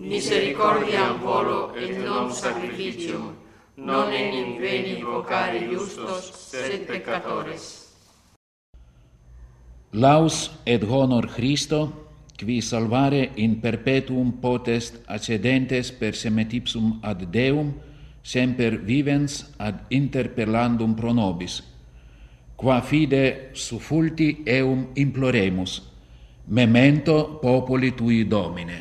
misericordiam volo et non sacrificium, non enim veni vocare justos, sed peccatores. Laus et honor Christo, qui salvare in perpetuum potest accedentes per semetipsum ad Deum, semper vivens ad interpellandum pro nobis, qua fide sufulti eum imploremus, memento populi tui Domine.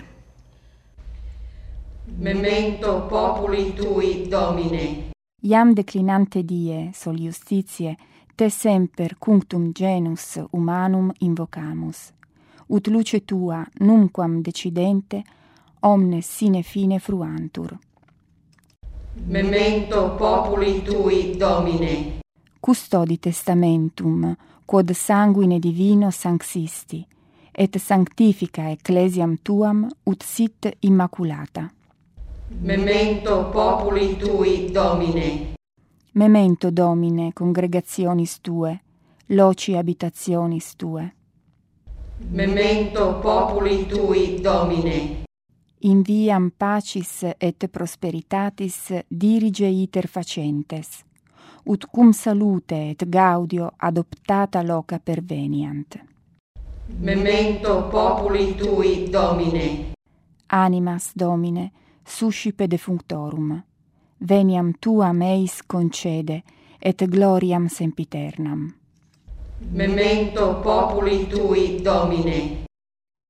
Memento populi tui Domine. Iam declinante die, sol justitiae, te semper cunctum genus humanum invocamus, ut luce tua numquam decidente omnes sine fine fruantur. Memento populi tui Domine. Custodi testamentum, quod sanguine divino sanctisti, et sanctifica ecclesiam tuam ut sit immaculata. Memento populi tui Domine. Memento Domine congregationis tue, loci habitationis tue. Memento populi tui Domine. In viam pacis et prosperitatis dirige iter facentes, ut cum salute et gaudio adoptata loca perveniant. Memento populi tui Domine. Animas Domine, suscipe defunctorum, veniam tuam eis concede, et gloriam sempiternam. Memento populi tui Domine.